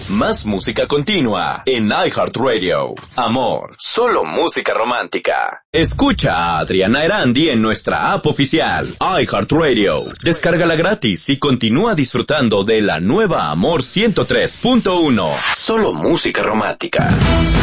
Más música continua en iHeartRadio. Amor, solo música romántica. Escucha a Adriana Erandi en nuestra app oficial, iHeartRadio. Descárgala gratis y continúa disfrutando de la nueva Amor 103.1. Solo música romántica.